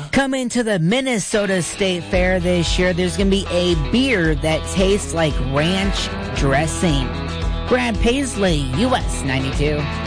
Coming to the Minnesota State Fair this year, there's going to be a beer that tastes like ranch dressing. Brad Paisley, US 92.